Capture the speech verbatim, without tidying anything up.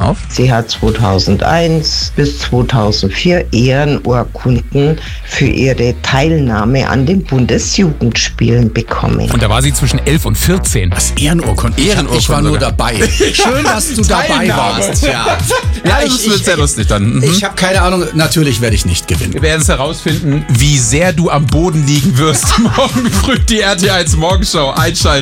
auf? Sie hat zweitausendeins bis zweitausendvier Ehrenurkunden für ihre Teilnahme an den Bundesjugendspielen bekommen. Und da war sie zwischen elf und vierzehn. Was Ehrenurkunde? Ehrenurkunde. Ich war nur dabei. Schön, dass du dabei warst. Ja, Ja, das wird sehr lustig dann. Mhm. Ich habe keine Ahnung, natürlich werde ich nicht gewinnen. Wir werden es herausfinden, wie sehr du am Boden liegen wirst. Morgen früh die R T eins Morgenshow einschalten.